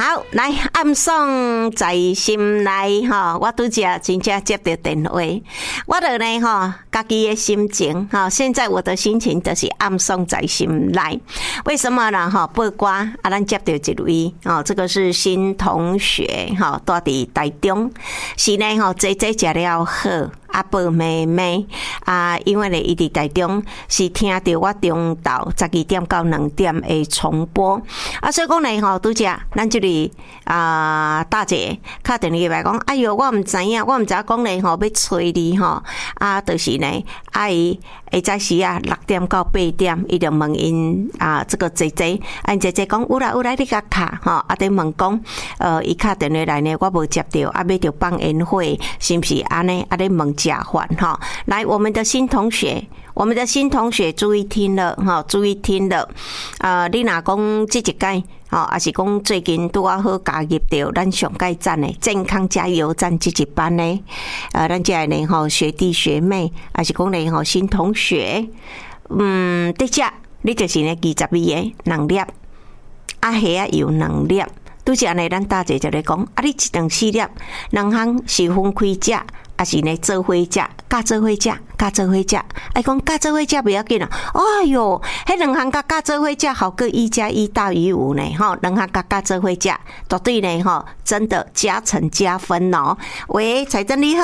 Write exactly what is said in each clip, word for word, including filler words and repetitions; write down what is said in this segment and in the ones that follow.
好，来暗爽在心内哈，我拄则真正接到电话，我就呢哈，家己的心情哈，现在我的心情就是暗爽在心内。为什么呢？哈，八卦啊，咱接到一位哦，这个是新同学哈，住伫台中，是呢哈，这这食了好。阿伯妹妹啊，因为咧，伊伫台中是听到我中昼十二點到兩點的重播啊，所以講咧吼，拄則咱這裡啊大姐敲電話來講，哎喲，我毋知影，我毋知影講咧吼要找你吼啊，就是呢，啊伊下早時啊六點到八點，伊就問因啊這個姐姐，啊姐姐講有啦有啦，你甲敲吼，啊得問講，呃，伊敲電話來呢，我無接到，啊要着放煙火，是毋是安尼？啊咧問。假還哈，來我們的新同學，我們的新同學注意聽了哈，注意聽了。呃，你若講這一屆，哦，還是講最近拄啊好加入到咱上屆站的健康加油站這一班呢？呃，咱這呢吼學弟學妹，還是講呢吼新同學，嗯，這只你就是呢二十二個兩粒，啊蝦啊有兩粒。拄則呢，咱大姐就咧講，啊，你一頓四粒，兩項是分開食，還是呢做伙食，加做伙食，加做伙食。哎，講加做伙食不要緊啊！哎喲，迄兩項加加做伙食，好過一加一大於五呢，吼，兩項加加做伙食，絕對呢，吼，真的加成加分哦。喂，彩珍你好，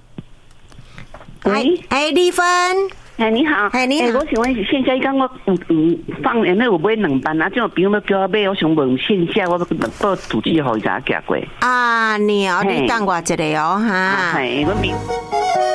喂， 哎，麗芬。 哎，你好， 哎，你好， 欸、我想問是線下伊講我有有放誒，那有買兩班啊？種比如要叫我買，我想問線下我報主機互伊知影行過。 啊，你哦，你等我一下哦，哈。 係，我明。